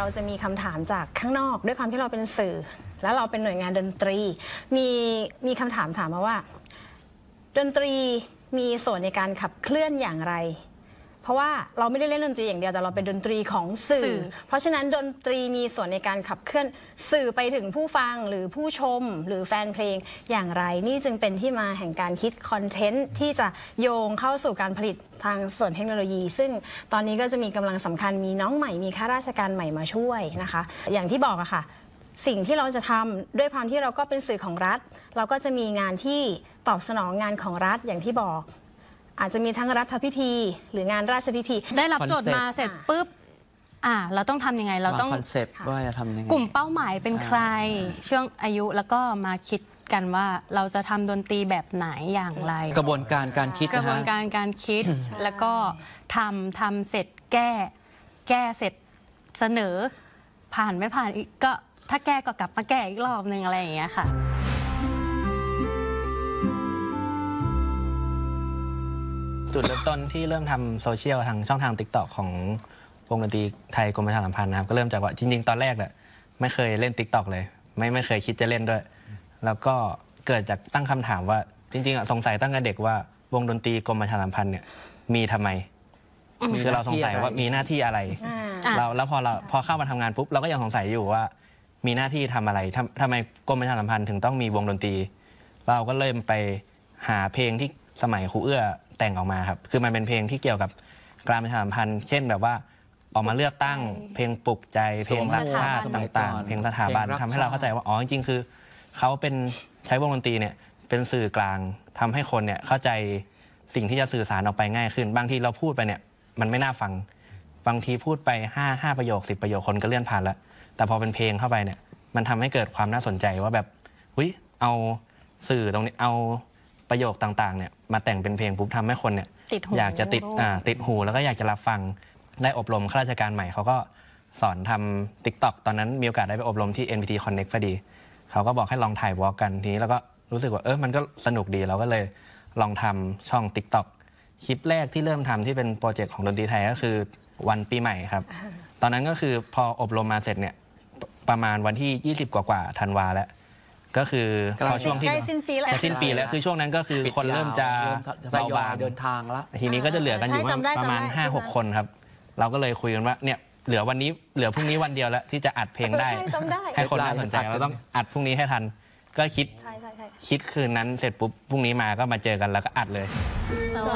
เราจะมีคำถามจากข้างนอกด้วยความที่เราเป็นสื่อแล้วเราเป็นหน่วยงานดนตรีมีคำถามมาว่าดนตรีมีส่วนในการขับเคลื่อนอย่างไรเพราะว่าเราไม่ได้เล่นดนตรีอย่างเดียวแต่เราเป็นดนตรีของสื่อเพราะฉะนั้นดนตรีมีส่วนในการขับเคลื่อนสื่อไปถึงผู้ฟังหรือผู้ชมหรือแฟนเพลงอย่างไรนี่จึงเป็นที่มาแห่งการคิดคอนเทนต์ที่จะโยงเข้าสู่การผลิตทางส่วนเทคโนโลยีซึ่งตอนนี้ก็จะมีกำลังสำคัญมีน้องใหม่มีข้าราชการใหม่มาช่วยนะคะอย่างที่บอกอะค่ะสิ่งที่เราจะทำด้วยความที่เราก็เป็นสื่อของรัฐเราก็จะมีงานที่ตอบสนองงานของรัฐอย่างที่บอกอาจจะมีทั้งรัฐพิธีหรืองานราชพิธีได้รับโจทย์มาเสร็จปุ๊บเราต้องทำยังไงเราต้องคอนเซปต์ว่าจะทำยังไงกลุ่มเป้าหมายเป็นใครช่วงอายุแล้วก็มาคิดกันว่าเราจะทำดนตรีแบบไหนอย่างไรกระบวนการการคิดกระบวนการการคิดแล้วก็ทำเสร็จแก้เสร็จเสนอผ่านไม่ผ่านอีกก็ถ้าแก้ก็กลับมาแก้อีกรอบนึงอะไรอย่างเงี้ยค่ะจุดเริ่มต้นที่เริ่มทำโซเชียลทางช่องทาง TikTok ของวงดนตรีไทยกรมประชาสัมพันธ์นะครับก็เริ่มจากว่าจริงๆตอนแรกเนี่ยไม่เคยเล่น TikTok เลยไม่เคยคิดจะเล่นด้วยแล้วก็เกิดจากตั้งคำถามว่าจริงๆสงสัยตั้งแต่เด็กว่าวงดนตรีกรมประชาสัมพันธ์เนี่ยมีทำไมคือเราสงสัยว่ามีหน้าที่อะไรแล้วพอเข้ามาทำงานปุ๊บเราก็ยังสงสัยอยู่ว่ามีหน้าที่ทำอะไรทำไมกรมประชาสัมพันธ์ถึงต้องมีวงดนตรีเราก็เริ่มไปหาเพลงที่สมัยครูเอื้อแต่งออกมาครับคือมันเป็นเพลงที่เกี่ยวกับการประชาสัมพันธ์เช่นแบบว่าออกมาเลือกตั้งเพลงปลุกใจเพลงรักชาติต่างๆเพลงสถาบันทำให้เราเข้าใจว่าอ๋อจริงๆคือเขาเป็นใช้วงดนตรีเนี่ยเป็นสื่อกลางทำให้คนเนี่ยเข้าใจสิ่งที่จะสื่อสารออกไปง่ายขึ้นบางทีเราพูดไปเนี่ยมันไม่น่าฟังบางทีพูดไป5ประโยค10ประโยคคนก็เลื่อนผ่านแล้วแต่พอเป็นเพลงเข้าไปเนี่ยมันทำให้เกิดความน่าสนใจว่าแบบเอาสื่อตรงนี้เอาประโยคต่างๆเนี่ยมาแต่งเป็นเพลงปุ๊บทำให้คนเนี่ยอยากจะติดหูแล้วก็อยากจะรับฟังได้อบรมข้าราชการใหม่เขาก็สอนทำ TikTok ตอนนั้นมีโอกาสได้ไปอบรมที่ NPT Connect พอดีเขาก็บอกให้ลองถ่ายวอล์กกันทีนี้แล้วก็รู้สึกว่ามันก็สนุกดีเราก็เลยลองทำช่อง TikTok คลิปแรกที่เริ่มทำที่เป็นโปรเจกต์ของดนตรีไทยก็คือวันปีใหม่ครับตอนนั้นก็คือพออบรมมาเสร็จเนี่ยประมาณวันที่20กว่าธันวาแล้วก็คือพอช่วงที่สิ้นปีแล้วคือช่วงนั้นก็คือคนเริ่มจะเบาบางเดินทางแล้วทีนี้ก็จะเหลือกันอยู่ประมาณ 5-6 คนครับเราก็เลยคุยกันว่าเนี่ยเหลือพรุ่งนี้วันเดียวแล้วที่จะอัดเพลงได้ให้คนน่าสนใจเราต้องอัดพรุ่งนี้ให้ทันก็คิดคืนนั้นเสร็จปุ๊บพรุ่งนี้มาก็มาเจอกันแล้วก็อัดเลย